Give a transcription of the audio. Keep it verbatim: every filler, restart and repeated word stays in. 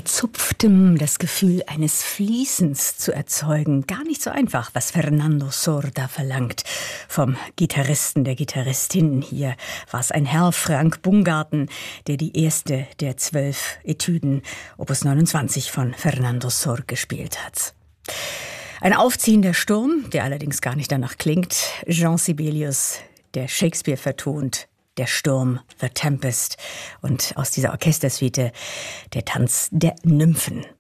Gezupftem das Gefühl eines Fließens zu erzeugen. Gar nicht so einfach, was Fernando Sorda verlangt. Vom Gitarristen, der Gitarristin. Hier war es ein Herr, Frank Bungarten, der die erste der zwölf Etüden Opus neunundzwanzig von Fernando Sor gespielt hat. Ein aufziehender Sturm, der allerdings gar nicht danach klingt. Jean Sibelius, der Shakespeare vertont. Der Sturm, The Tempest, und aus dieser Orchestersuite der Tanz der Nymphen.